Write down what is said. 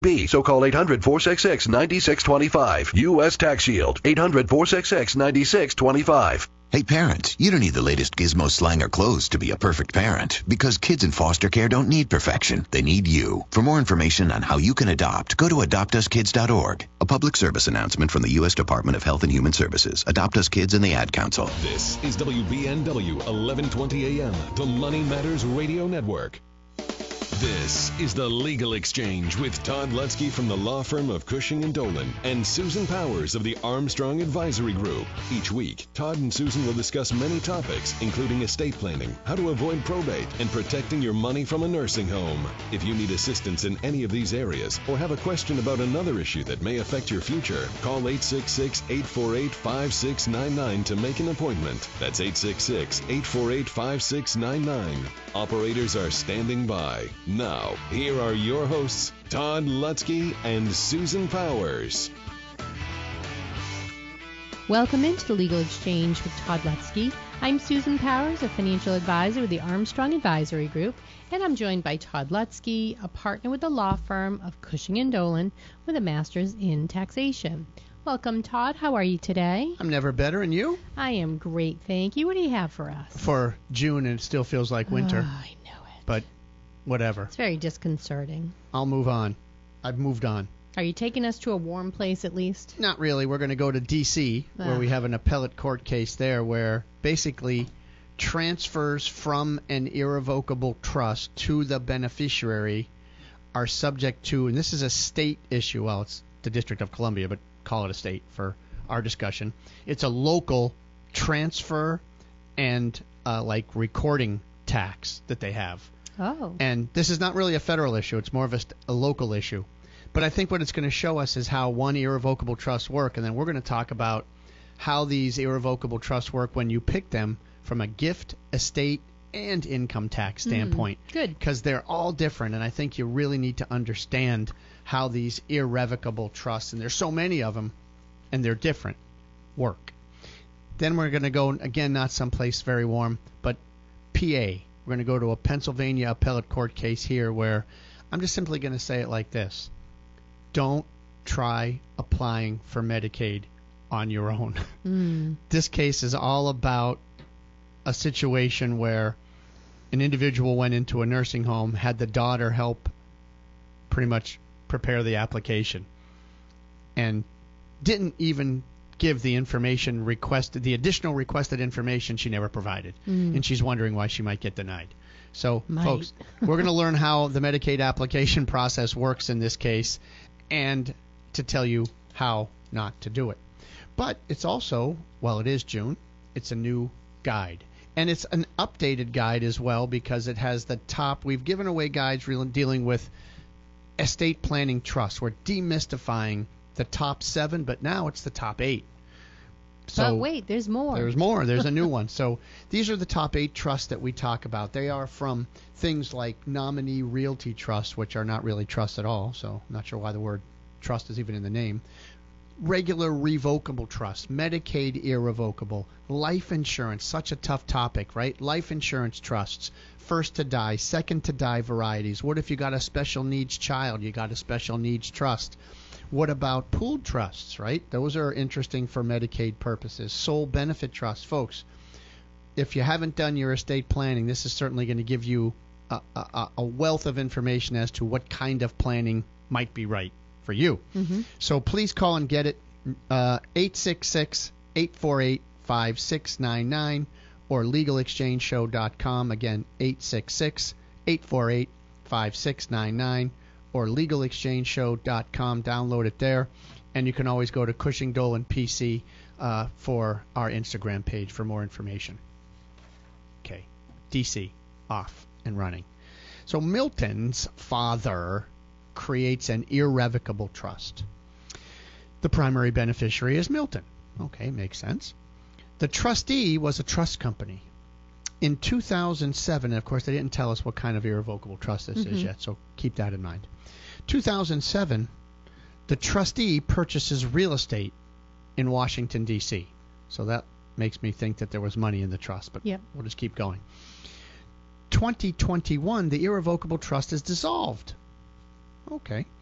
B. So call 800-466-9625. U.S. Tax Shield. 800-466-9625. Hey parents, you don't need the latest gizmo, slang, or clothes to be a perfect parent, because kids in foster care don't need perfection. They need you. For more information on how you can adopt, go to adoptuskids.org. A public service announcement from the U.S. Department of Health and Human Services, Adopt Us Kids, and the Ad Council. This is WBNW 1120 AM, the Money Matters Radio Network. This is The Legal Exchange with Todd Lutzke from the law firm of Cushing & Dolan and Susan Powers of the Armstrong Advisory Group. Each week, Todd and Susan will discuss many topics, including estate planning, how to avoid probate, and protecting your money from a nursing home. If you need assistance in any of these areas or have a question about another issue that may affect your future, call 866-848-5699 to make an appointment. That's 866-848-5699. Operators are standing by. Now, here are your hosts, Todd Lutzke and Susan Powers. Welcome into the Legal Exchange with Todd Lutzke. I'm Susan Powers, a financial advisor with the Armstrong Advisory Group, and I'm joined by Todd Lutzke, a partner with the law firm of Cushing & Dolan with a master's in taxation. Welcome, Todd. How are you today? I'm never better, and you? I am great, thank you. What do you have for us? For June, and it still feels like winter. Oh, I know it. But whatever. It's very disconcerting. I'll move on. I've moved on. Are you taking us to a warm place at least? Not really. We're going to go to D.C., where we have an appellate court case there where basically transfers from an irrevocable trust to the beneficiary are subject to, and this is a state issue. Well, it's the District of Columbia, but call it a state for our discussion. It's a local transfer and like recording tax that they have. Oh. And this is not really a federal issue. It's more of a local issue. But I think what it's going to show us is how one irrevocable trusts work, and then we're going to talk about how these irrevocable trusts work when you pick them from a gift, estate, and income tax standpoint. Good. Because they're all different, and I think you really need to understand how these irrevocable trusts, and there's so many of them, and they're different, work. Then we're going to go, again, not someplace very warm, but PA. We're going to go to a Pennsylvania appellate court case here where I'm just simply going to say it like this. Don't try applying for Medicaid on your own. This case is all about a situation where an individual went into a nursing home, had the daughter help pretty much prepare the application, and didn't even give the information requested, the additional requested information she never provided. And she's wondering why she might get denied. So, folks, we're going to learn how the Medicaid application process works in this case and to tell you how not to do it. But it's also, well, it is June, it's a new guide. And it's an updated guide as well because it has the top. We've given away guides dealing with estate planning trusts. We're demystifying the top 7, but now it's the top 8. So but wait, there's more. There's more. There's a new one. So these are the top 8 trusts that we talk about. They are from things like nominee realty trusts, which are not really trusts at all. So I'm not sure why the word trust is even in the name. Regular revocable trusts, Medicaid irrevocable, life insurance, such a tough topic, right? Life insurance trusts, first to die, second to die varieties. What if you got a special needs child? You got a special needs trust. What about pooled trusts, right? Those are interesting for Medicaid purposes. Sole benefit trusts. Folks, if you haven't done your estate planning, this is certainly going to give you a wealth of information as to what kind of planning might be right for you. So please call and get it, 866-848-5699 or legalexchangeshow.com. Again, 866-848-5699 or legalexchangeshow.com. Download it there. And you can always go to Cushing Dolan PC for our Instagram page for more information. Okay, DC, off and running. So Milton's father creates an irrevocable trust. The primary beneficiary is Milton. Okay, makes sense. The trustee was a trust company. In 2007, and of course they didn't tell us what kind of irrevocable trust this is yet, so keep that in mind. 2007, the trustee purchases real estate in Washington, D.C. So that makes me think that there was money in the trust, but we'll just keep going. 2021, the irrevocable trust is dissolved. Okay.